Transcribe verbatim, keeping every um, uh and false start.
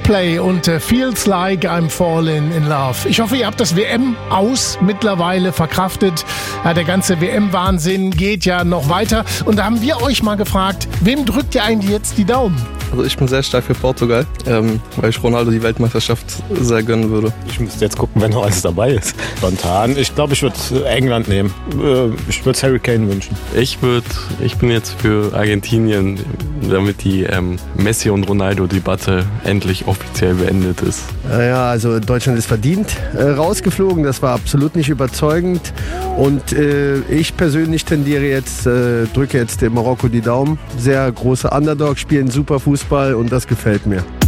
Coldplay und äh, Feels Like I'm Falling in Love. Ich hoffe, ihr habt das W M-Aus mittlerweile verkraftet. Ja, der ganze W M-Wahnsinn geht ja noch weiter. Und da haben wir euch mal gefragt, wem drückt ihr eigentlich jetzt die Daumen? Also ich bin sehr stark für Portugal, ähm, weil ich Ronaldo die Weltmeisterschaft sehr gönnen würde. Ich müsste jetzt gucken, wenn noch alles dabei ist. Spontan. Ich glaube, ich würde England nehmen. Ich würde Harry Kane wünschen. Ich würde, ich bin jetzt für Argentinien, damit die ähm, Messi und Ronaldo-Debatte endlich offiziell beendet ist. Ja, also Deutschland ist verdient äh, rausgeflogen. Das war absolut nicht überzeugend. Und äh, ich persönlich tendiere jetzt, äh, drücke jetzt dem Marokko die Daumen. Sehr große Underdog, spielen super Fußball und das gefällt mir.